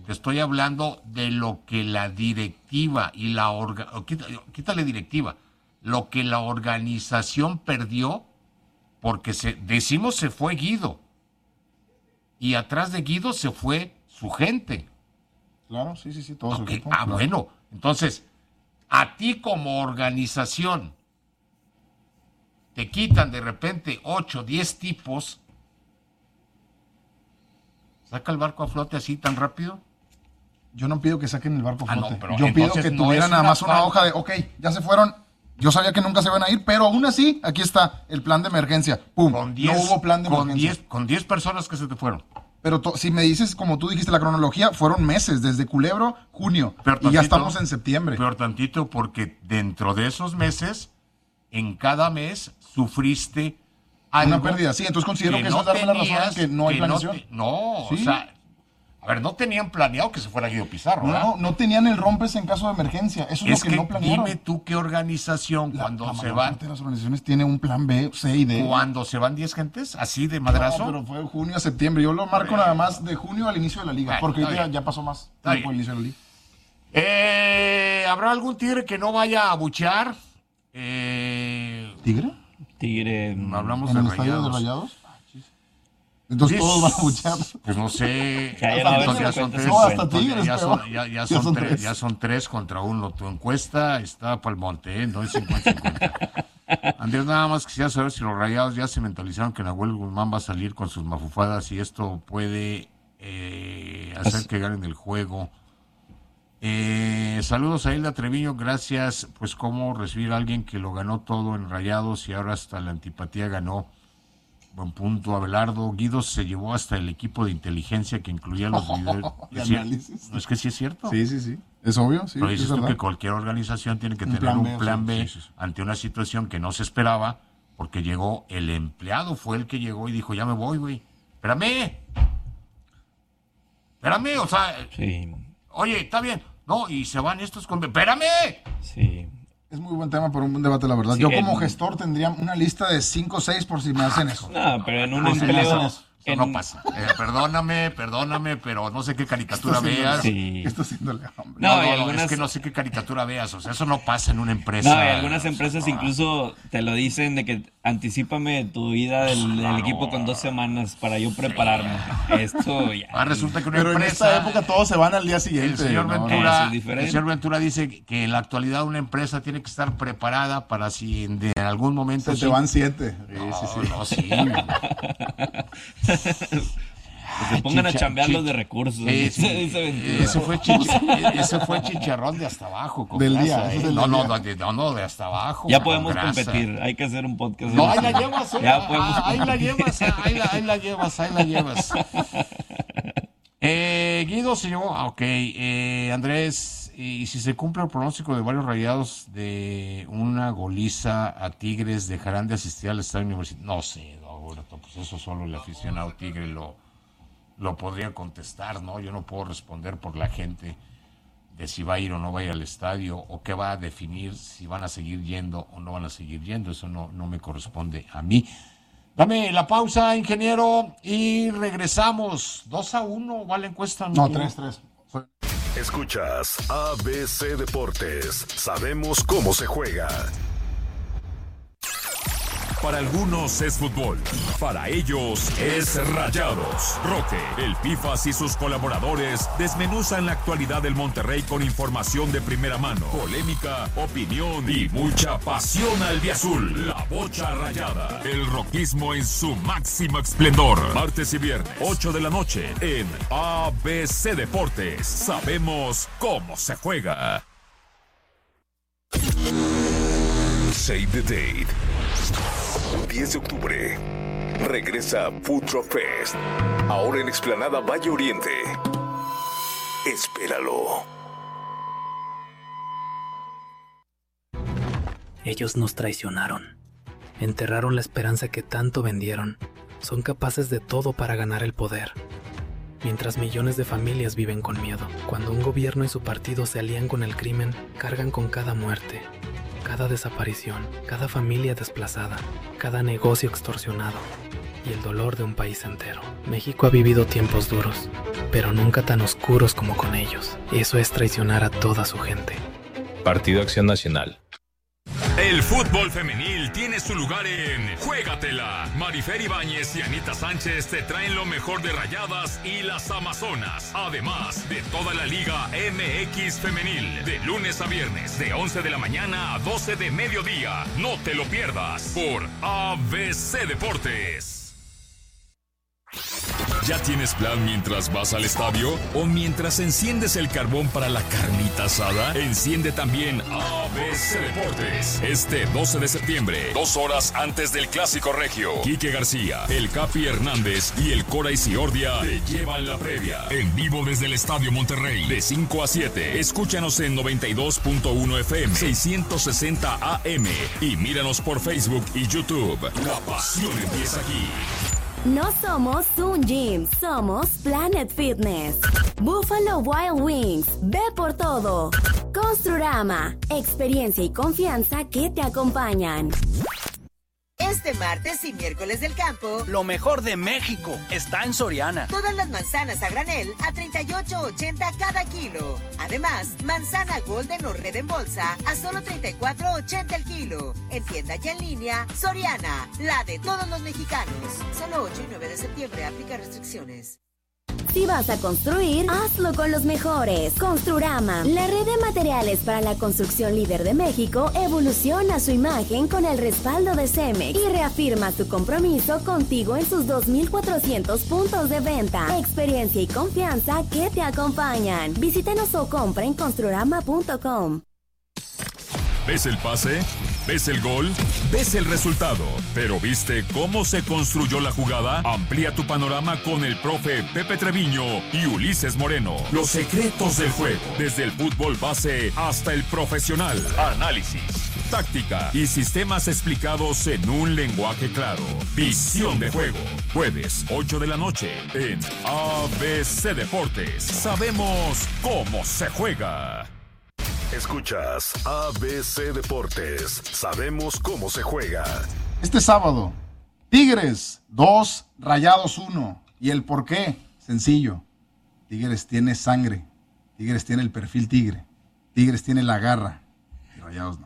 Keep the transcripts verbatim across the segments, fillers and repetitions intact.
te estoy hablando de lo que la directiva y la orga, quítale, quítale directiva, lo que la organización perdió, porque se, decimos se fue Guido, y atrás de Guido se fue su gente. Claro, sí, sí, sí, todo su Okay. equipo. Ah, claro. bueno, entonces, a ti como organización, te quitan de repente ocho, diez tipos, ¿saca el barco a flote así tan rápido? Yo no pido que saquen el barco a Ah, flote. no, pero yo pido entonces que no tuvieran es nada una más una falta. hoja de, ok, ya se fueron. Yo sabía que nunca se iban a ir, pero aún así, aquí está el plan de emergencia. Pum, Con diez, no hubo plan de con emergencia. diez, con diez personas que se te fueron. Pero to- si me dices, como tú dijiste, la cronología, fueron meses, desde Culebro, junio, Peor y ya tantito, estamos en septiembre. Peor tantito, porque dentro de esos meses, en cada mes, sufriste algo. Una pérdida, sí, entonces considero que, que eso no es darme la razón tenías, en que no hay que planeación. te- No, Sí. o sea, a ver, no tenían planeado que se fuera Guido Pizarro, No, ¿verdad? no, no tenían el rompes en caso de emergencia. Eso es, Es lo que, que no planearon. dime tú qué organización La- cuando la se mayor van, parte de las organizaciones tiene un plan B, C y D. cuando se van diez gentes, así de madrazo. No, pero fue junio a septiembre. Yo lo marco nada más de junio al inicio de la liga, Bueno, porque está ya, bien. ya pasó más Está tiempo al bien. inicio de la liga. Eh, ¿Habrá algún tigre que no vaya a buchear? Eh, ¿Tigre? Tigre. hablamos ¿En de el estadio de Rayados. Rayados? Ah, chis. Entonces Pues, todos van a buchear. Pues no sé. Que haya una Entonces ya vez son cincuenta, tres. No, hasta cincuenta. Tigres, Ya peor. son, ya, ya Ya son son tres, tres. ya son tres contra uno. Tu encuesta está para el monte, ¿eh? No es cincuenta cincuenta. Andrés, nada más quisiera saber si los Rayados ya se mentalizaron que Nahuel Guzmán va a salir con sus mafufadas y esto puede eh, hacer que ganen el juego. Eh, saludos a Hilda Treviño, gracias. Pues cómo recibir a alguien que lo ganó todo en Rayados y ahora hasta la antipatía ganó. Buen punto, Abelardo. Guido se llevó hasta el equipo de inteligencia que incluía los videos. De ¿Es cier- análisis. ¿No es que sí es cierto? Sí, sí, sí. Es obvio, sí. Pero sí, dices es tú verdad. que cualquier organización tiene que Un tener plan un B, plan sí, B sí, sí, sí. ante una situación que no se esperaba, porque llegó el empleado, fue el que llegó y dijo, ya me voy, güey. Espérame. Espérame, o sea, Sí, oye, está bien. No, y se van estos con... ¡Espérame! sí. Es muy buen tema para un buen debate, la verdad. Sí, Yo como en- gestor tendría una lista de cinco o seis por si me hacen eso. No, pero en un Ah, sí, empleo. eso no- Eso en- no pasa. Eh, perdóname, perdóname, pero no sé qué caricatura Esto sí no- veas. Sí. Esto haciéndole hambre. No, No, y no, no, algunas- es que no sé qué caricatura veas. O sea, eso no pasa en una empresa. No, y algunas empresas incluso te lo dicen de que anticípame tu ida del, del equipo con dos semanas para yo prepararme. Esto ya. Ah, resulta que una Pero en empresa... esta época todos se van al día El siguiente. señor, ¿no? Ventura, eso es diferente. el señor Ventura dice que en la actualidad una empresa tiene que estar preparada para si en, de algún momento... Se sí- te van siete. Sí, No, sí, sí. no, sí. Que se pongan a Chicha- chambear los chi- de recursos. Sí, dice- sí. dice Ventura. Ese fue, chicha- ese fue chicharrón de hasta abajo. con Del grasa, día, ese ¿eh? es el No, del no, día. no, de, no, no, de hasta abajo. Ya con podemos grasa. competir. Hay que hacer un podcast. No, ahí la llevas, ¿eh? Ya podemos Ah, ahí la competir. llevas, ah, ahí la, ahí la llevas, ahí la llevas. Eh, Guido se llevó, ah, ok, eh, Andrés, y si se cumple el pronóstico de varios Rayados de una goliza a Tigres, ¿dejarán de asistir al estadio universitario? No sé, no, Roberto, pues eso solo el aficionado Tigre lo, lo podría contestar, ¿no? Yo no puedo responder por la gente de si va a ir o no va a ir al estadio, o qué va a definir si van a seguir yendo o no van a seguir yendo, eso no, no me corresponde a mí. Dame la pausa, ingeniero, y regresamos. dos a uno, ¿va la encuesta? No, tres, tres. Soy- Escuchas A B C Deportes. Sabemos cómo se juega. Para algunos es fútbol, para ellos es Rayados. Roque, el Pifas y sus colaboradores desmenuzan la actualidad del Monterrey con información de primera mano, polémica, opinión y mucha pasión albiazul. La Bocha Rayada, el roquismo en su máximo esplendor. Martes y viernes, ocho de la noche, en A B C Deportes. Sabemos cómo se juega. Save the date. diez de octubre. Regresa Food Truck Fest. Ahora en Explanada Valle Oriente. Espéralo. Ellos nos traicionaron. Enterraron la esperanza que tanto vendieron. Son capaces de todo para ganar el poder. Mientras millones de familias viven con miedo. Cuando un gobierno y su partido se alían con el crimen, cargan con cada muerte, cada desaparición, cada familia desplazada, cada negocio extorsionado y el dolor de un país entero. México ha vivido tiempos duros, pero nunca tan oscuros como con ellos. Eso es traicionar a toda su gente. Partido Acción Nacional. El fútbol femenil tiene su lugar en Juégatela. Marifer Ibáñez y Anita Sánchez te traen lo mejor de Rayadas y las Amazonas. Además de toda la Liga M X Femenil. De lunes a viernes, de once de la mañana a doce de mediodía. No te lo pierdas por A B C Deportes. ¿Ya tienes plan mientras vas al estadio? ¿O mientras enciendes el carbón para la carnita asada? Enciende también A B C Deportes. Este doce de septiembre, dos horas antes del Clásico Regio. Quique García, el Capi Hernández y el Cora Isiordia te llevan la previa. En vivo desde el Estadio Monterrey, de cinco a siete. Escúchanos en noventa y dos punto uno F M, seiscientos sesenta A M. Y míranos por Facebook y YouTube. La pasión empieza aquí. No somos Sun Gym, somos Planet Fitness. Buffalo Wild Wings, ve por todo. Construrama, experiencia y confianza que te acompañan. Este martes y miércoles del campo, lo mejor de México está en Soriana. Todas las manzanas a granel a treinta y ocho ochenta cada kilo. Además, manzana Golden o Red en bolsa a solo treinta y cuatro ochenta el kilo. En tienda y en línea, Soriana, la de todos los mexicanos. Solo ocho y nueve de septiembre, aplica restricciones. Si vas a construir, hazlo con los mejores. Construrama, la red de materiales para la construcción líder de México, evoluciona su imagen con el respaldo de Cemex y reafirma su compromiso contigo en sus dos mil cuatrocientos puntos de venta. Experiencia y confianza que te acompañan. Visítenos o compra en construrama punto com. ¿Ves el pase? ¿Ves el gol? ¿Ves el resultado? ¿Pero viste cómo se construyó la jugada? Amplía tu panorama con el profe Pepe Treviño y Ulises Moreno. Los secretos del juego, desde el fútbol base hasta el profesional. Análisis, táctica y sistemas explicados en un lenguaje claro. Visión de juego. Jueves, ocho de la noche, en A B C Deportes. Sabemos cómo se juega. Escuchas A B C Deportes. Sabemos cómo se juega. Este sábado, Tigres dos, Rayados uno. ¿Y el por qué? Sencillo. Tigres tiene sangre. Tigres tiene el perfil tigre. Tigres tiene la garra. Y Rayados no.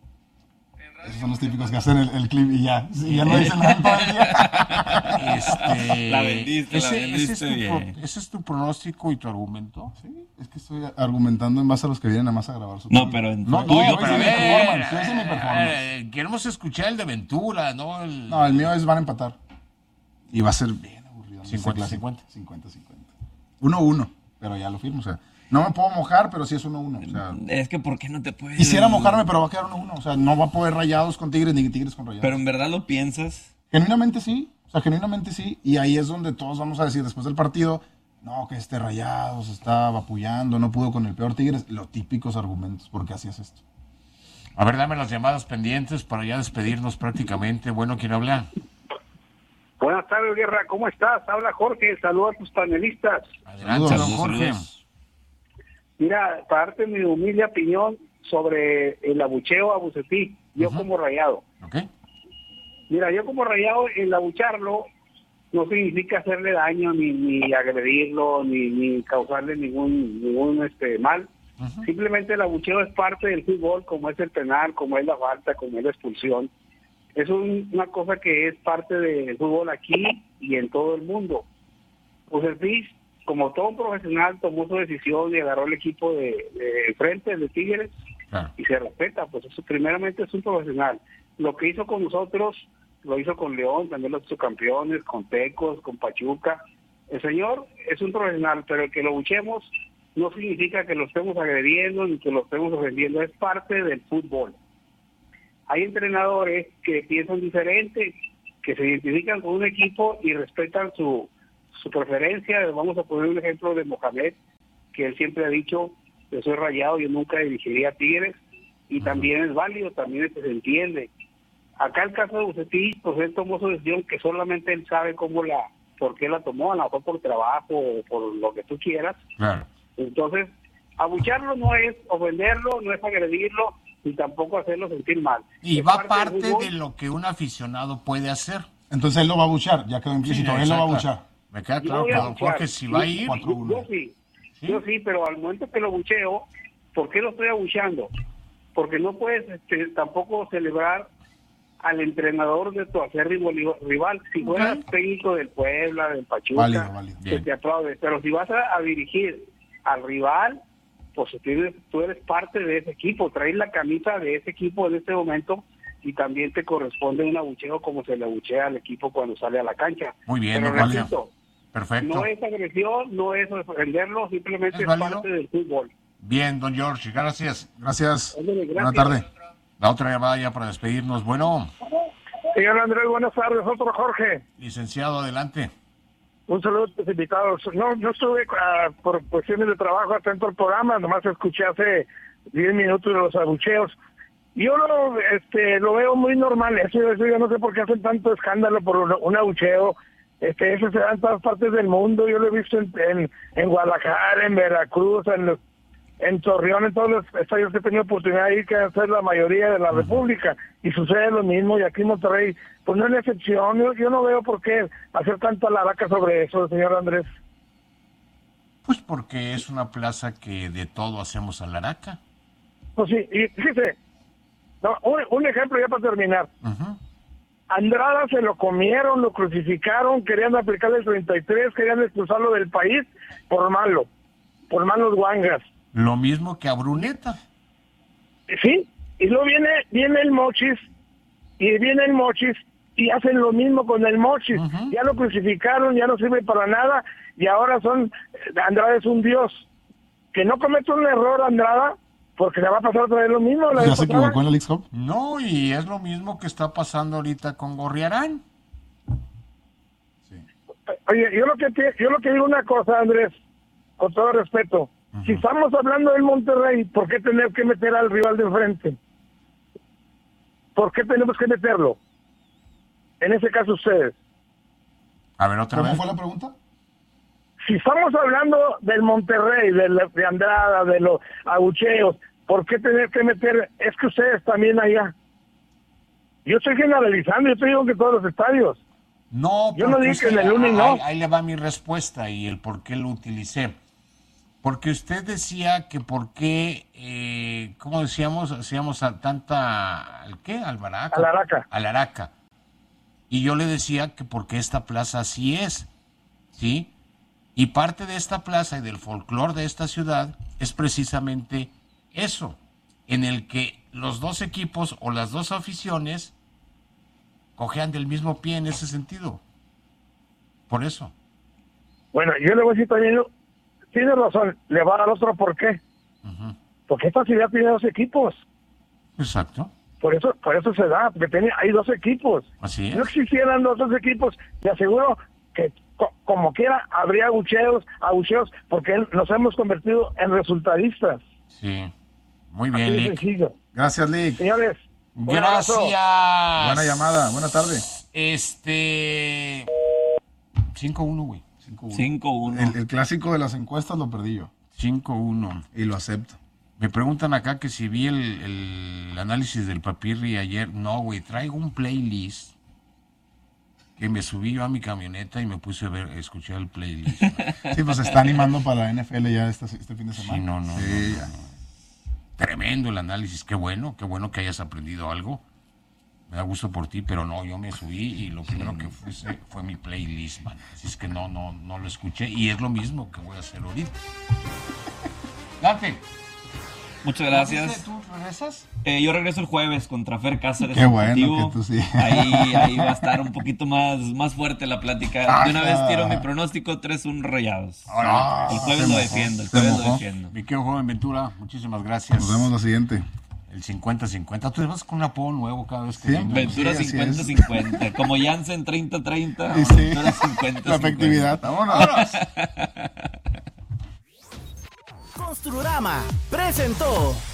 Esos son los típicos que hacen el, el clip y ya. Y ya no dicen nada todo el día. Este, la vendiste, ese, la vendiste ese es bien. Tu, ¿Ese es tu pronóstico y tu argumento? Sí, es que estoy argumentando en base a los que vienen nada más a grabar su No, clip. pero en No, tuyo, no, pero a ese es mi ver, performance, ese es mi performance. eh, queremos escuchar el de Ventura, ¿no? El, No, el mío es van a empatar. Y va a ser bien aburrido. cincuenta cincuenta. cincuenta cincuenta. uno uno, pero ya lo firmo, o sea, no me puedo mojar, pero sí es uno uno, o sea, Es que ¿por qué no te puedes? quisiera mojarme, pero va a quedar uno uno, o sea, no va a poder Rayados con Tigres ni Tigres con Rayados. Pero en verdad lo piensas. Genuinamente sí, o sea, genuinamente sí, y ahí es donde todos vamos a decir después del partido, no, que este Rayados está vapullando, no pudo con el peor Tigres, los típicos argumentos, porque así es esto. A ver, dame las llamadas pendientes para ya despedirnos prácticamente. Bueno, ¿quién habla? Buenas tardes, Guerra, ¿cómo estás? Habla Jorge, saluda a tus panelistas. Adelante, Saludos, don Jorge. saludos. Mira, para darte mi humilde opinión sobre el abucheo a Bucetich, yo Ujú. como Rayado. ¿Ok? Mira, yo como Rayado, el abucharlo no significa hacerle daño, ni, ni agredirlo, ni, ni causarle ningún ningún este mal. Ujú. Simplemente el abucheo es parte del fútbol, como es el penal, como es la falta, como es la expulsión. Es un- una cosa que es parte del fútbol aquí y en todo el mundo. Bucetich, como todo un profesional, tomó su decisión y agarró el equipo de, de frente de Tigres Claro. y se respeta, pues eso primeramente es un profesional. Lo que hizo con nosotros, lo hizo con León, también lo hizo campeones, con Tecos, con Pachuca. El señor es un profesional, pero el que lo buchemos no significa que lo estemos agrediendo ni que lo estemos ofendiendo, es parte del fútbol. Hay entrenadores que piensan diferente, que se identifican con un equipo y respetan su, su preferencia. Vamos a poner un ejemplo de Mohamed, que él siempre ha dicho, yo soy Rayado, yo nunca dirigiría a Tigres, y también es válido, también es que se entiende. Acá el caso de Bucetich, pues él tomó su decisión que solamente él sabe cómo la, por qué la tomó, a lo mejor por trabajo o por lo que tú quieras. Claro. Entonces, abucharlo no es ofenderlo, no es agredirlo, ni tampoco hacerlo sentir mal. Y Es va del parte fútbol. de lo que un aficionado puede hacer. Entonces él lo va a buchar, ya quedó implícito, Sí, él lo va a exacto. buchar. Me queda Yo claro voy que a don buchear. Jorge si va a ir. Yo, yo sí, ¿Sí? yo sí, pero al momento que lo bucheo, ¿por qué lo estoy abucheando? Porque no puedes este, tampoco celebrar al entrenador de tu acérrimo rival. Si fueras Ok. técnico del Puebla, del Pachuca, Válido, válido. que Bien. te aplaude. Pero si vas a, a dirigir al rival, pues tienes, tú eres parte de ese equipo, traes la camisa de ese equipo en este momento y también te corresponde un abucheo como se le abuchea al equipo cuando sale a la cancha. Muy bien, Pero don Jorge. repito, Perfecto. no es agresión, no es ofenderlo, simplemente ¿Es es, válido? parte del fútbol. Bien, don George, gracias. Gracias. Ándale, gracias. Buena tarde. La otra llamada ya para despedirnos. Bueno, Señor Andrés, buenas tardes. Otro Jorge. licenciado, adelante. Un saludo a tus invitados. No, no estuve uh, por cuestiones de trabajo atento al programa, nomás escuché hace diez minutos de los abucheos. Yo lo, este, lo veo muy normal, eso, eso yo no sé por qué hacen tanto escándalo por un, un abucheo. Este, eso se da en todas partes del mundo, yo lo he visto en, en, en Guadalajara, en Veracruz, en los, en Torreón, en todos los estadios que he tenido oportunidad de ir, que hacer la mayoría de la República, y sucede lo mismo, y aquí en Monterrey, pues no es la excepción. Yo, yo no veo por qué hacer tanta laraca sobre eso, señor Andrés. Pues porque es una plaza que de todo hacemos a la araca. Pues sí, y fíjese, no, un, un ejemplo ya para terminar. Ujú. Andrada se lo comieron, lo crucificaron, querían aplicarle el treinta y tres, querían expulsarlo del país por malo, por malos guangas. Lo mismo que a Bruneta. Sí, y luego viene, viene el Mochis, y viene el Mochis, y hacen lo mismo con el Mochis. Ujú. Ya lo crucificaron, ya no sirve para nada, y ahora son, Andrada es un dios. Que no cometa un error Andrada, porque le va a pasar otra vez lo mismo. La ¿Ya vez se pasada. equivocó en el X-Cup? No, y es lo mismo que está pasando ahorita con Gorriarán. Oye, yo lo que te- yo lo que digo una cosa, Andrés, con todo respeto. Si estamos hablando del Monterrey, ¿por qué tener que meter al rival de enfrente? ¿Por qué tenemos que meterlo? En ese caso ustedes. A ver, otra ¿Cómo vez. fue la pregunta? Si estamos hablando del Monterrey, de, la- de Andrada, de los abucheos, ¿por qué tener que meter? Es que ustedes también allá. Yo estoy generalizando, yo estoy diciendo que todos los estadios. No, Yo no porque dije que usted- en el Uni no. ahí, ahí le va mi respuesta y el por qué lo utilicé. Porque usted decía que por qué, eh, ¿cómo decíamos? Hacíamos a tanta, ¿al qué? Al Baraca. Al Araca. Al Araca. Y yo le decía que porque esta plaza así es, ¿sí? Y parte de esta plaza y del folclore de esta ciudad es precisamente eso, en el que los dos equipos o las dos aficiones cojean del mismo pie en ese sentido. Por eso. Bueno, yo le voy a decir también, tiene razón, le va a dar otro por qué. Ujú. Porque esta ciudad tiene dos equipos. Exacto. Por eso por eso se da, porque tiene, hay dos equipos. Así Si no es. existieran los dos equipos, te aseguro que co- como quiera habría abucheos, abucheos, porque nos hemos convertido en resultadistas. Sí. Muy Así bien, de Lick. sencillo. Gracias, Lick. Señores, un abrazo. Gracias. Buena llamada. Buena tarde. Este. cinco uno, güey. cinco uno. El, el clásico de las encuestas lo perdí yo. cinco uno. Y lo acepto. Me preguntan acá que si vi el, el análisis del Papirri ayer. No, güey, traigo un playlist que me subí yo a mi camioneta y me puse a ver, a escuchar el playlist. Sí, pues se está animando para la N F L ya este, este fin de semana. Sí, no, no, Sí, no, no, ya. no. Tremendo el análisis, qué bueno, qué bueno que hayas aprendido algo. Me da gusto por ti, pero no, yo me subí y lo primero que fue, fue mi playlist, man. Así es que no, no, no lo escuché y es lo mismo que voy a hacer ahorita. Date. Muchas gracias. ¿Tú regresas? Eh, yo regreso el jueves contra Fer Cáceres. Qué bueno Deportivo. que tú sí. Ahí, ahí va a estar un poquito más, más fuerte la plática. De una Ajá. vez tiro mi pronóstico tres uno Rayados. Ahora, El se jueves lo mojó, defiendo, el se jueves lo mojó. defiendo. mi querido joven Ventura, muchísimas gracias. Nos vemos la siguiente. El cincuenta cincuenta. Tú te vas con un apodo nuevo cada vez que Sí, vengas. Ventura Sí, así cincuenta es. cincuenta. Como Jansen treinta treinta. Y sí, Ventura cincuenta la efectividad. Vámonos. Construrama presentó